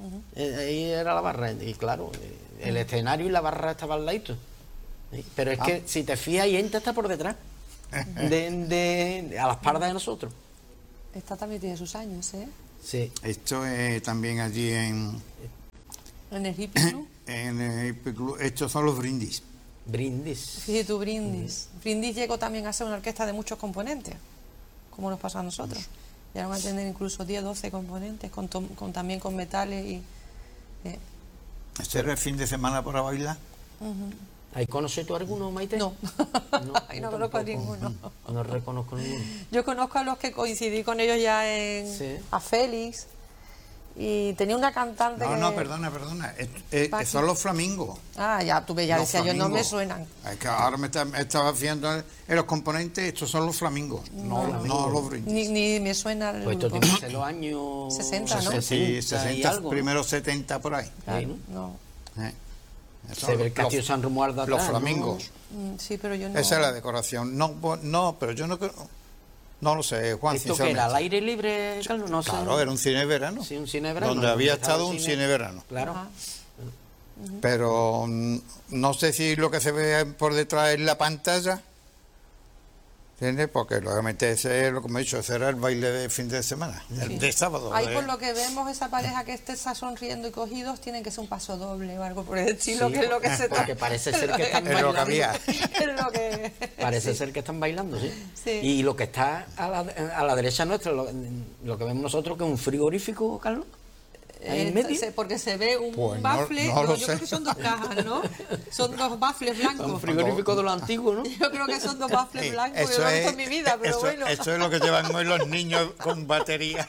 Eh, ahí era la barra. Y claro, eh, el escenario y la barra estaban al ladito. ¿Sí? Pero es Ah. que si te fijas, ahí entra está por detrás. De, de- a la espalda de nosotros. Esta también tiene sus años, ¿eh? Sí. Esto es también allí en, En el Hippie Club. en el Hippie Club. Estos son los brindis. Brindis. Fíjate tú, Brindis. Brindis llegó también a ser una orquesta de muchos componentes, como nos pasó a nosotros. Llegaron a tener incluso diez, doce componentes, con, tom- con también con metales y... eh, ¿Este era el fin de semana para bailar? ¿Ahí conoces tú alguno, Maite? No, No, ahí yo no conozco a tampoco. ninguno. No reconozco ninguno. Yo conozco a los que coincidí con ellos ya en... Sí. A Félix. Y tenía una cantante No, que... no, perdona, perdona. Es- es- Paqui. son los flamingos. Ah, ya, tú ves, ya Los decía yo, no me flamingos. suenan. Es que ahora me, está- me estaba fijando en los componentes, estos son los flamingos, no, no, los brindis. Ni, ni me suena el Pues esto grupo. tiene que ser los años sesenta, ¿no? Sí, y sesenta, algo, ¿no? primero setenta por ahí. Claro, Sí, no. Eh. Esos Se ve el los- castillo San Romualdo Los atrás, ¿no? flamingos. Mm, Sí, pero yo no... Esa es la decoración. No, pues, no, pero yo no creo. No lo sé, Juan. ¿Esto que era? ¿Al sinceramente. aire libre, Carlos? No sé. Claro, era un cine de verano. Sí, un cine de verano. Donde había Estaba estado el un cine de verano. Claro. Ajá. Pero mm, no sé si lo que se ve por detrás es la pantalla. ¿Entiendes? Porque lógicamente ese es lo que me he dicho, ese era el baile de fin de semana, el de sábado. Ahí eh. por lo que vemos, esa pareja que esté está sonriendo y cogidos, tienen que ser un paso doble o algo por el estilo, Sí, que es lo que se está... porque parece ser que están Es lo que bailando. había. Es lo que... Parece ser que están bailando, sí. Sí. Y lo que está a la, a la derecha nuestra, lo, lo que vemos nosotros, que es un frigorífico, Carlos. Ahí en Eh, medio. se- porque se ve un Pues no- bafle, no no, lo yo sé. creo que son dos cajas, ¿no? Son dos bafles Un blancos. frigorífico de los antiguos, ¿no? Yo creo que son dos bafles Sí, blancos, yo no he visto en mi vida, pero eso, bueno. eso es lo que llevan hoy los niños con batería.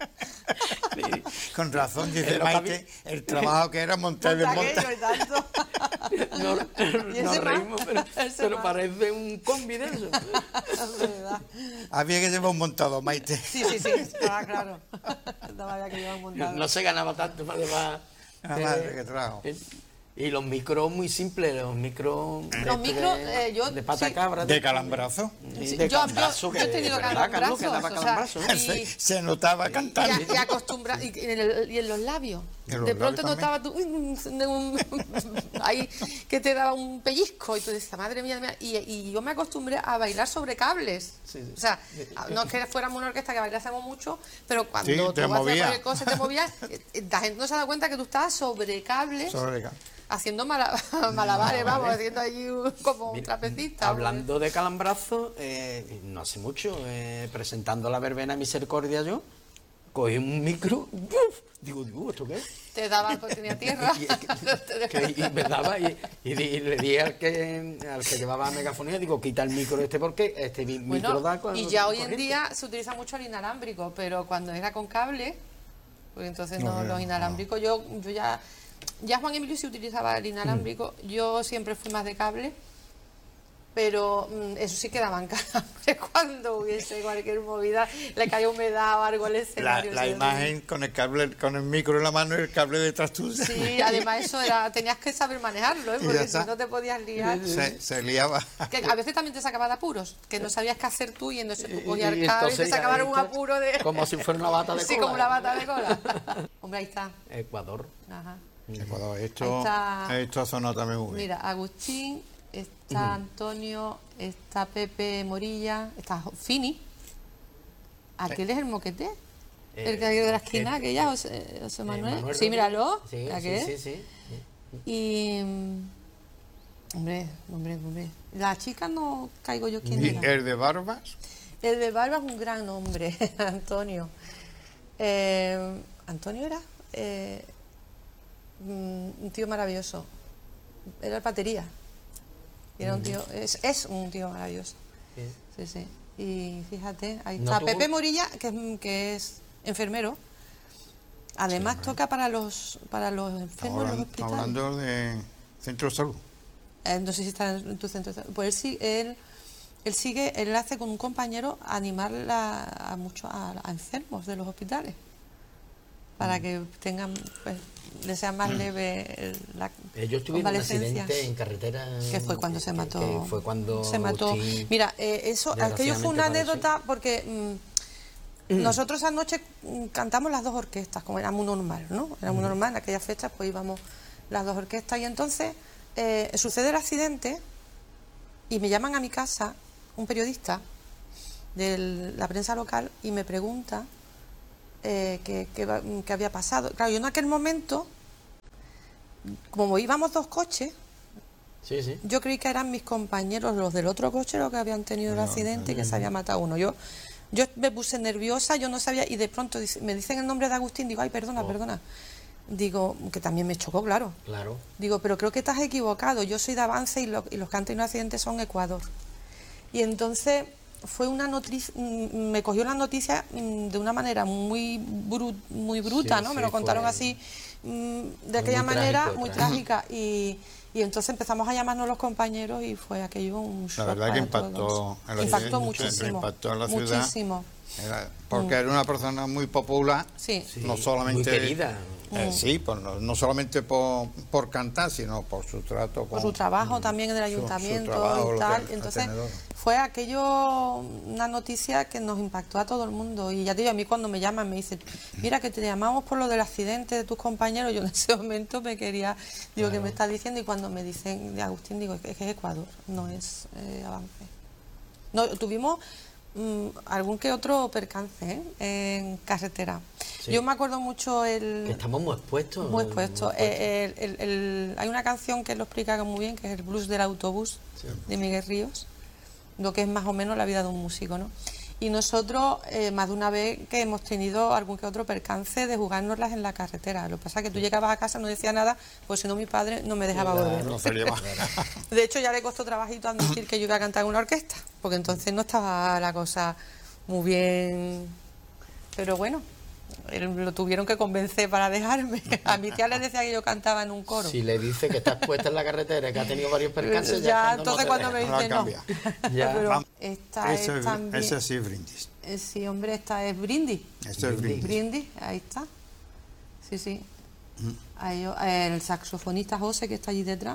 Con razón, dice Es lo que Maite, el trabajo que era montar el Monta monta. aquello y tanto. No, ¿Y ese nos más? reímos, pero, Ese pero más. parece un combi de eso. Es verdad. Había que llevar un montado, Maite. Sí, sí, sí, estaba claro. No había que llevar montado. No se ganaba tanto para llevar. La madre que trajo. eh, Y los micros muy simples, los micros. de Los este micros, de, eh, yo- de pata sí. cabra. De calambrazo. Sí, Sí, de yo, calambrazo, yo, que yo he tenido de verdad, Carlos, que daba calambrazos, o sea, calambrazo, ¿no? Se, y, se notaba y, cantando. y acostumbra y, en el- y en los labios. En los De labios pronto notaba tú un- un- ahí que te daba un pellizco y tú decías, madre mía, mía", y, y yo me acostumbré a bailar sobre cables. Sí, sí. O sea, no es que fuéramos una orquesta que bailásemos mucho, pero cuando Sí, tú te vas a hacer movía. cualquier cosa te movías, eh, la gente no se da cuenta que tú estabas sobre cables Sobre- haciendo mala- malabares, vamos, haciendo allí un- como un Mira, trapecista. Hablando de calambrazo, eh, no hace mucho, eh, presentando la verbena Misericordia yo, cogí un micro, ¡uf! digo, digo, ¿esto qué es? Te daba, pues tenía tierra. Y, que- que- y me daba y, y di- y le dije al que, al que llevaba megafonía, digo, quita el micro este porque este mi- micro Bueno, da cuando y ya hoy en corriente. día se utiliza mucho el inalámbrico, pero cuando era con cable, pues entonces No, no, no, los inalámbricos, yo, yo ya, ya Juan Emilio sí utilizaba el inalámbrico, yo siempre fui más de cable, pero mm, eso sí quedaban calambres cuando hubiese cualquier movida, le caía humedad o algo al La, escenario. la sí, imagen con el cable, con el micro en la mano y el cable detrás tuyo. Sí, además eso era, tenías que saber manejarlo, ¿eh? Y ya Porque si está. no te podías liar. Se, se liaba. Que a veces también te sacaba de apuros, que no sabías qué hacer tú y entonces tú Y- cogías y el cable y te entonces sacaban ya un esto- apuro de... como si fuera una bata de Sí, cola. como una bata de cola. Hombre, ahí está. Ecuador. Ajá. Ecuador, Ahí esto, está. esto sonó también muy bien. Mira, Agustín, está Antonio, está Pepe Morilla, está Fini. Aquel es el moquete. El que hay de la esquina, aquella, José, José Eh, Manuel. Manuel Sí, míralo. Sí, aquel. sí, sí, sí. Y. mm, Hombre, hombre, hombre. La chica no caigo yo quién Y era. el de barbas, El de barba es un gran nombre, Antonio. Eh, ¿Antonio era? Eh, mm, un tío maravilloso. Era el batería. Y Era un tío, es, es un tío maravilloso. Sí. Sí, sí. Y fíjate, ahí No está tuvo- Pepe Morilla, que es, que es enfermero. Además toca para los para los enfermos estamos en los hablando, hospitales. hablando de centro de salud. Eh, no sé si está en tu centro. de- Pues él, sí- él, él sigue, él hace con un compañero animar la- a muchos a, a enfermos de los hospitales para Mm. que tengan, pues, les sea más leve el- la Ellos tuvieron un convalecencia. accidente en carretera. Que fue cuando se que- mató. que fue cuando se mató. Agustín, Mira, eh, eso, aquello fue una desgraciadamente, anécdota porque mm, Nosotros esa noche mm, cantamos las dos orquestas, como era muy normal, ¿no? Era muy normal, en aquellas fechas pues íbamos las dos orquestas y entonces eh, sucede el accidente y me llaman a mi casa un periodista de la prensa local y me pregunta eh, qué, qué va- qué había pasado. Claro, yo en aquel momento, como íbamos dos coches, Sí, sí. yo creí que eran mis compañeros, los del otro coche, los que habían tenido el accidente y que se había matado uno. Yo yo me puse nerviosa, yo no sabía, y de pronto dice- me dicen el nombre de Agustín, digo, ay, perdona, perdona. Digo, que también me chocó, claro. Claro. Digo, pero creo que estás equivocado, yo soy de Avance y, lo- y los que han tenido accidentes son Ecuador. Y entonces fue una noticia, me cogió la noticia mm, de una manera muy bru- muy bruta, Sí, ¿no? sí, Me lo contaron fue- así, mm, de fue aquella muy manera, trágico, muy trágico. trágica. Y, y entonces empezamos a llamarnos los compañeros y fue aquello un shock La verdad que para impactó todos. en la Impactó ciudad, muchísimo. impactó en la ciudad. Muchísimo. Era- porque era una persona muy popular, Sí. Sí, no solamente... muy querida. eh, sí, pues no, no solamente por, por cantar, sino por su trato con... Por su trabajo también en el su- su ayuntamiento trabajo, lo y que tal. el Entonces tenedor. fue aquello una noticia que nos impactó a todo el mundo. Y ya te digo, a mí cuando me llaman me dicen, mira que te llamamos por lo del accidente de tus compañeros, yo en ese momento me quería, digo, ¿qué me estás diciendo? Y cuando me dicen de Agustín, digo, es que es Ecuador, no es eh, Avance. No, tuvimos mm, algún que otro percance ¿eh? en carretera. Sí. Yo me acuerdo mucho el... Estamos muy expuestos. Muy expuesto. muy expuestos. Eh, el- el- el- hay una canción que lo explica muy bien, que es el blues del autobús, Sí. de Miguel Ríos, lo que es más o menos la vida de un músico, ¿no? Y nosotros, eh, más de una vez que hemos tenido algún que otro percance de jugárnoslas en la carretera. Lo que pasa es que tú llegabas a casa, no decía nada, pues si no mi padre no me dejaba volver. No se lleva. De hecho, ya le costó trabajito admitir que yo iba a cantar en una orquesta, porque entonces no estaba la cosa muy bien. Pero bueno, él- lo tuvieron que convencer para dejarme. A mi tía le decía que yo cantaba en un coro. Si le dice que está expuesta en la carretera y que ha tenido varios percances, ya, ya, entonces cuando, cuando me no te No la dice no. cambia. Ya. Pero Vamos. esta Ese, es es- también... ese sí es brindis. eh, sí, hombre, esta es brindis. Ese es brindis. Brindis, ahí está. Sí, sí. Ahí, el saxofonista José, que está allí detrás.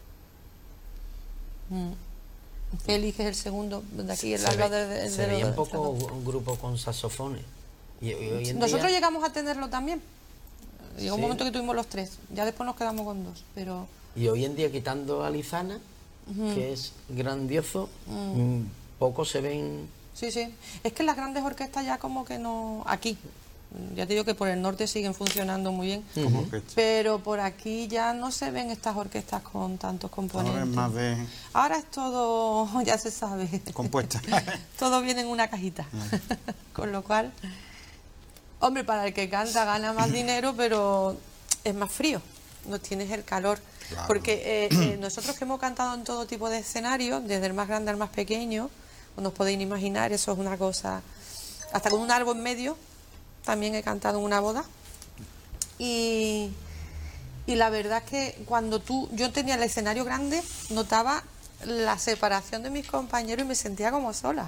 Mm. Félix, que es el segundo de aquí, el se, al lado ve- de, de- se de veía los- un poco un grupo con saxofones. Y, y hoy en Nosotros día, llegamos a tenerlo también. Llegó un Sí. momento que tuvimos los tres. Ya después nos quedamos con dos. Pero y hoy en día, quitando a Lizana, que es grandioso, mm, poco se ven. sí, sí. Es que las grandes orquestas ya como que no... Aquí. Ya te digo que por el norte siguen funcionando muy bien. Como que Pero por aquí ya no se ven estas orquestas con tantos componentes. ahora es más de Ahora es todo, ya se sabe. compuesta. Todo viene en una cajita. Con lo cual, hombre, para el que canta gana más dinero, pero es más frío. No tienes el calor. Claro. Porque eh, eh, nosotros que hemos cantado en todo tipo de escenarios, desde el más grande al más pequeño, os podéis imaginar, eso es una cosa. Hasta con un árbol en medio, también he cantado en una boda. Y, y la verdad es que cuando tú, yo tenía el escenario grande, notaba la separación de mis compañeros y me sentía como sola.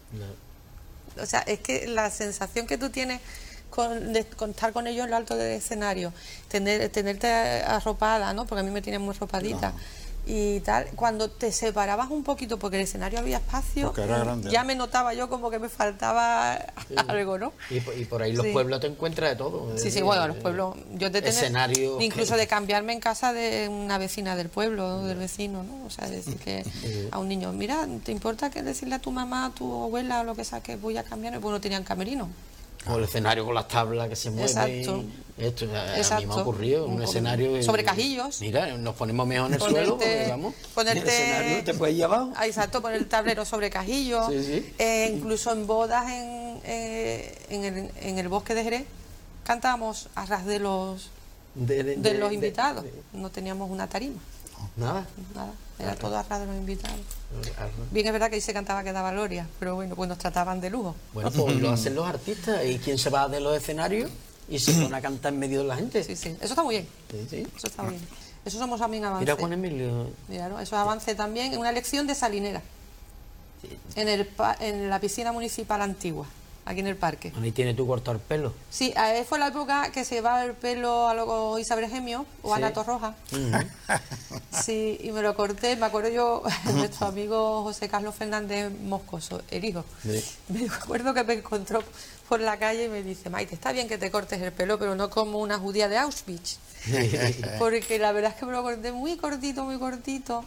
O sea, es que la sensación que tú tienes con, de, con estar con ellos en lo alto del escenario, tener, tenerte arropada, ¿no? Porque a mí me tienen muy arropadita. Y tal, cuando te separabas un poquito porque el escenario había espacio, Porque era grande. ya me notaba yo como que me faltaba algo, ¿no? Y, por- y por ahí los Sí. pueblos te encuentras de todo. es Sí, sí, decir, bueno, los pueblos, yo de tener, escenarios incluso que- de cambiarme en casa de una vecina del pueblo, del vecino, ¿no? O sea, decir que a un niño, mira, ¿te importa que decirle a tu mamá, a tu abuela o lo que sea que voy a cambiar? Pues no tenían camerino. O el escenario con las tablas que se mueven. Exacto. Esto a, a mí me ha Exacto. ocurrido, un Un- escenario. sobre cajillos. Mira, nos ponemos mejor en el Ponerte- suelo, porque vamos. ponerte- el escenario te puedes llevar. Ah, exacto, poner el tablero sobre cajillos, Sí, sí. eh, incluso en bodas en, eh, en, el, en el bosque de Jerez cantábamos a ras de los De, de- de de- los de- invitados, de- no teníamos una tarima, nada. nada, era todo a ras de los invitados. Arra. Bien, es verdad que ahí se cantaba que daba gloria, pero bueno, pues nos trataban de lujo. Bueno, pues lo hacen los artistas. ¿Y quién se va de los escenarios y se pone a cantar en medio de la gente? Sí, sí, eso está muy bien, Sí, sí. eso está muy bien. Eso somos también avance. Mira Juan Emilio. Mira, ¿no? Eso es avance también en una elección de salinera, en, el, pa- en la piscina municipal antigua. aquí en el parque. Ahí tienes tú cortado el pelo. Sí, eh, fue la época que se llevaba el pelo a lo Isabel Gemio o a Sí. Ana Torroja. Ujú. Sí, y me lo corté, me acuerdo yo, nuestro amigo José Carlos Fernández Moscoso, el hijo. Sí. Me acuerdo que me encontró por la calle y me dice, Maite, está bien que te cortes el pelo, pero no como una judía de Auschwitz. Porque la verdad es que me lo corté muy cortito, muy cortito.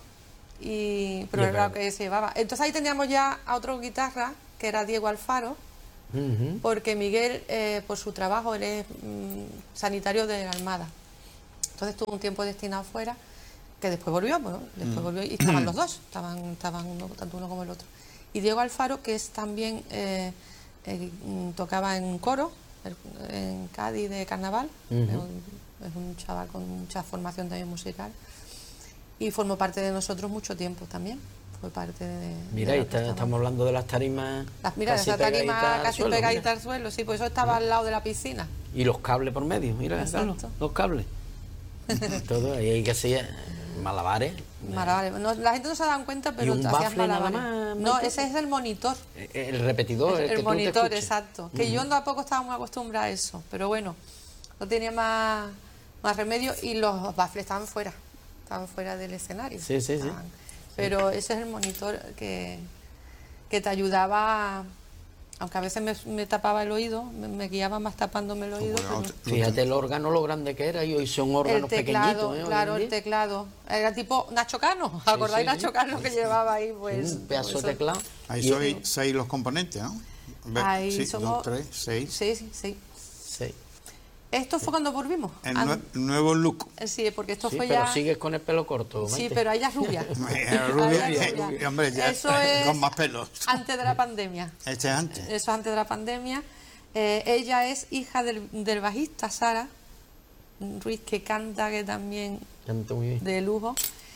Y, pero Ya, era lo pero- que se llevaba. Entonces ahí teníamos ya a otro guitarra, que era Diego Alfaro, Ujú. porque Miguel, eh, por su trabajo, él es mm, sanitario de la Armada. Entonces estuvo un tiempo destinado fuera, que después volvió, bueno, después volvió y estaban los dos, estaban, estaban uno, tanto uno como el otro. Y Diego Alfaro, que es también, eh, eh, mm, tocaba en coro, el- en Cádiz de carnaval, Ujú. es, un, es un chaval con mucha formación también musical, y formó parte de nosotros mucho tiempo también, fue parte de... Mira, de ahí lo que está- estamos. estamos hablando de las tarimas. Las, mira, casi esa tarima pegaditas al casi suelo, pegadita mira. al suelo, sí, pues eso estaba al lado de la piscina. Y los cables por medio, mira, Exacto. Carlos, los cables. Todo, ahí hay que hacer malabares. Maravilla. No, la gente no se dan cuenta, pero un hacías bafle nada malabares. más, No, Maite? ese es el monitor. Eh, El repetidor, el, el que tú te monitor, escuches. exacto. Que yo tampoco estaba muy acostumbrada a eso, pero bueno, no tenía más, más remedio y los baffles estaban fuera, estaban fuera del escenario. Sí, sí, sí. Estaban- Pero ese es el monitor que, que te ayudaba, aunque a veces me, me tapaba el oído, me, me guiaba más tapándome el oído. Bueno, pero- te- Fíjate el órgano lo grande que era y hoy son el órganos teclado, pequeñitos. ¿eh? Hoy claro, en el día. teclado. Era tipo Nacho Cano, ¿acordáis sí, sí. Nacho Cano que llevaba ahí? Pues, Un pedazo pues de eso. teclado. Ahí Y- sois seis los componentes, ¿no? Ve- Ahí sí, somos- dos, tres, seis. Sí, sí, sí. Sí, Esto fue cuando volvimos. El Ah, nue- nuevo look. eh, Sí, porque esto sí, fue pero ya... sigues con el pelo corto, Sí, Maite. pero ella es rubia. Rubia, Ahí es y- rubia. y, hombre, ya, Eso es con más pelos. antes de la pandemia. Este es antes. Eso es antes de la pandemia. Eh, ella es hija del, del bajista Sara Ruiz, que canta, que también Canta muy bien. de lujo.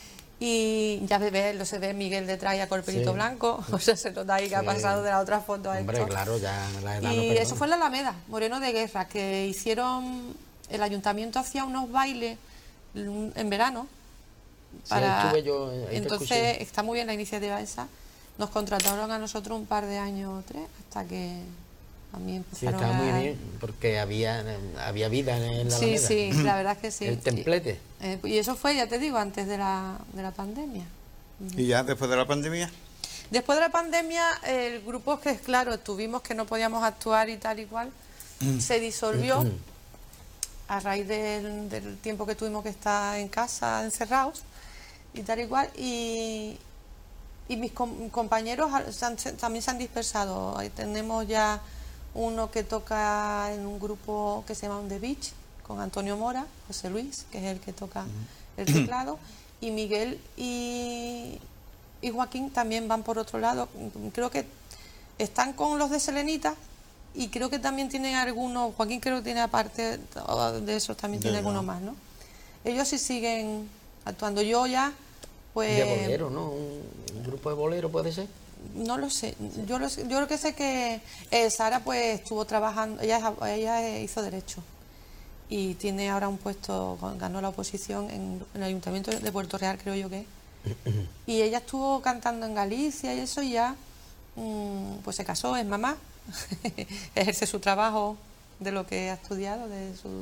Y ya se ve, lo se ve Miguel detrás ya con el pelito Sí. blanco. O sea, se nota ahí que ha Sí. pasado de la otra foto a Hombre, esto. claro, ya la edad no Y perdona. eso fue en la Alameda, Moreno de Guerra, que hicieron, el ayuntamiento hacía unos bailes mm, en verano. Sí, ahí estuve yo, ahí te entonces escuché. está muy bien la iniciativa esa. Nos contrataron a nosotros un par de años o tres, hasta que a mí Sí, empezaron estaba a... muy bien, porque había, había vida en la Sí, Alameda. sí, la verdad es que sí. El templete. Eh, y eso fue, ya te digo, antes de la, de la pandemia. Y ya después de la pandemia, Después de la pandemia, el grupo que, claro, tuvimos que no podíamos actuar y tal y cual, se disolvió a raíz del, del tiempo que tuvimos que estar en casa encerrados y tal y cual. Y, y mis com- compañeros a- se han- se- también se han dispersado. Ahí tenemos ya uno que toca en un grupo que se llama On The Beach, con Antonio Mora, José Luis, que es el que toca el teclado, y Miguel y, y Joaquín también van por otro lado. Creo que están con los de Selenita y creo que también tienen algunos, Joaquín creo que tiene aparte de esos, también tiene Ya, ya. algunos más, ¿no? Ellos sí siguen actuando. Yo ya, pues... De bolero, ¿no? Un, un grupo de bolero puede ser. No lo sé. Yo lo sé- yo lo que sé que eh, Sara pues estuvo trabajando, ella, es ab- ella hizo Derecho y tiene ahora un puesto, ganó la oposición en, en el Ayuntamiento de Puerto Real, creo yo que es. Y ella estuvo cantando en Galicia y eso y ya mm, pues se casó, es mamá, ejerce su trabajo de lo que ha estudiado, de su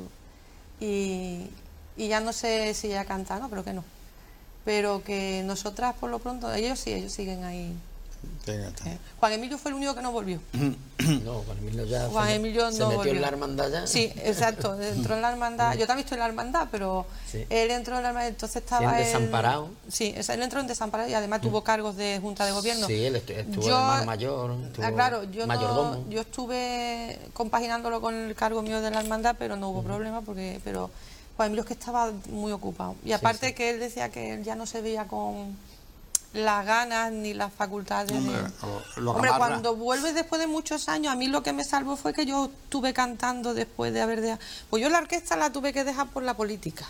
y, y ya no sé si ella canta, no, creo que no. Pero que nosotras por lo pronto, ellos sí, ellos siguen ahí. venga, está. Eh, Juan Emilio fue el único que no volvió. No, Juan Emilio ya Juan se, Emilio se no metió volvió. en la hermandad ya. Sí, exacto, entró en la hermandad. Yo también estoy en la hermandad, pero Sí. él entró en la hermandad, entonces Sí, estaba en él- Desamparado. Sí, o sea, él entró en desamparado y además tuvo cargos de Junta de Gobierno. Sí, él estu- estuvo Yo- de hermano mayor, estuvo Ah, claro, yo, mayordomo. no, yo estuve compaginándolo con el cargo mío de la hermandad, pero no hubo problema porque, pero Juan Emilio es que estaba muy ocupado. Y aparte sí. que él decía que él ya no se veía con las ganas ni las facultades. de- Hombre, o- lo Hombre, amarra. cuando vuelves después de muchos años, a mí lo que me salvó fue que yo estuve cantando después de haber dejado. Pues yo la orquesta la tuve que dejar por la política.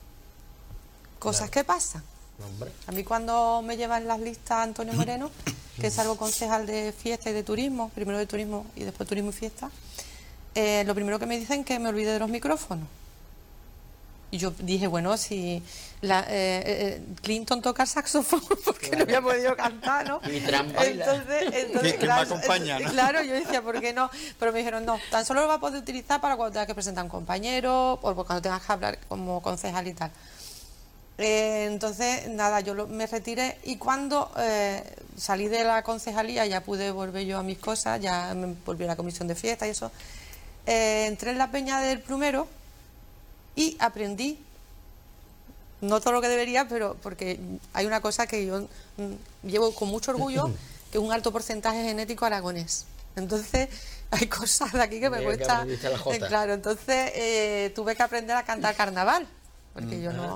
Cosas que pasan. Hombre, A mí cuando me llevan las listas Antonio Moreno, que es algo concejal de fiesta y de turismo, primero de turismo y después turismo y fiesta, eh, lo primero que me dicen es que me olvide de los micrófonos. Y yo dije, bueno, si la, eh, eh, Clinton toca el saxofón, porque no había podido cantar, ¿no? Y Trump baila. Entonces, entonces ¿Quién me acompaña, no? claro, yo decía, ¿por qué no? Pero me dijeron, no, tan solo lo va a poder utilizar para cuando tengas que presentar a un compañero o cuando tengas que hablar como concejal y tal. Eh, entonces, nada, yo lo- me retiré y cuando eh, salí de la concejalía ya pude volver yo a mis cosas, ya me volví a la comisión de fiesta y eso. Eh, entré en la peña del plumero y aprendí, no todo lo que debería, pero porque hay una cosa que yo mm, llevo con mucho orgullo, que es un alto porcentaje genético aragonés. Entonces, hay cosas de aquí que me Mira que cuesta. aprendiste la jota. eh, claro, entonces eh, tuve que aprender a cantar carnaval, porque yo no.